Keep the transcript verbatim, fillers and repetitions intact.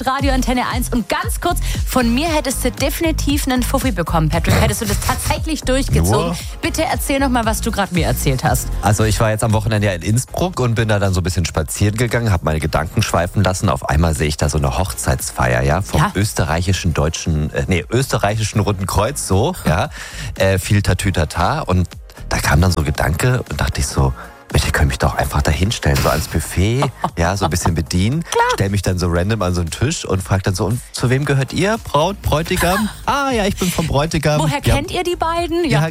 at Radio Antenne eins. Und ganz kurz, von mir hättest du definitiv einen Fuffi bekommen, Patrick. Hättest du das tatsächlich durchgezogen? Nur? Bitte erzähl noch mal, was du gerade mir erzählt hast. Also ich war jetzt am Wochenende ja in Innsbruck und bin da dann so ein bisschen spazieren gegangen, habe meine Gedanken schweifen lassen. Auf einmal sehe ich da so eine Hochzeitsfeier, ja, vom Ja. österreichischen deutschen, äh, nee, österreichischen Roten Kreuz, so, ja, äh, viel Tatütata. Und da kam dann so Gedanke und dachte ich so, Mensch, ich könnte mich doch einfach da hinstellen, so ans Buffet, ja, so ein bisschen bedienen. Stell mich dann so random an so einen Tisch und frag dann so, und zu wem gehört ihr? Braut, Bräutigam? Ah ja, ich bin vom Bräutigam. Woher ja, kennt ihr die beiden? Ja,